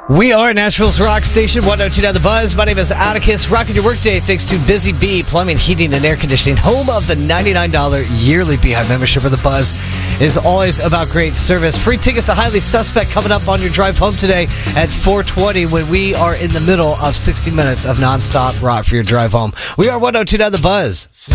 We are Nashville's rock station, 102.9 The Buzz. My name is Atticus, rocking your workday thanks to Busy Bee Plumbing, Heating, and Air Conditioning, home of the $99 yearly Beehive membership. Where The Buzz is always about great service. Free tickets to Highly Suspect coming up on your drive home today at 4:20 when we are in the middle of 60 minutes of nonstop rock for your drive home. We are 102.9 The Buzz.